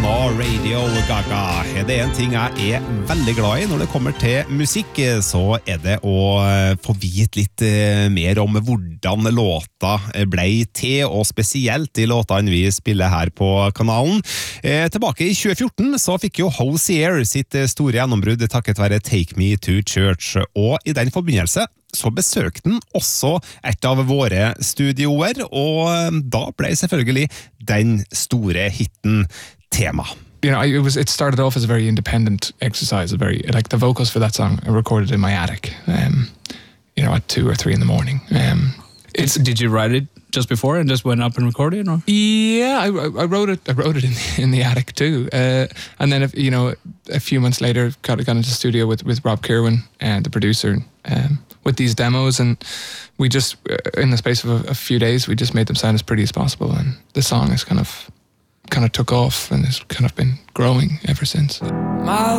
Nirvana, Radio Gaga. Det en ting jeg veldig glad I når det kommer til musikk, så det å få vite litt mer om hvordan låta ble til, og spesielt de låtene vi spiller her på kanalen. Tilbake I 2014 så fikk jo Hozier sitt store gjennombrudd takket være Take Me to Church, og I den forbindelse så besøkte den også et av våre studioer, og da ble selvfølgelig den store hitten tema. You know, it started off as a very independent exercise, like the vocals for that song I recorded in my attic, you know, at 2 or 3 in the morning. Did you write it just before and just went up and recorded it? Or? Yeah, I wrote it in the attic too, and then you know, a few months later, got into the studio with Rob Kirwan, the producer, with these demos, and we just in the space of a few days, we just made them sound as pretty as possible, and the song has kind of took off and has kind of been growing ever since.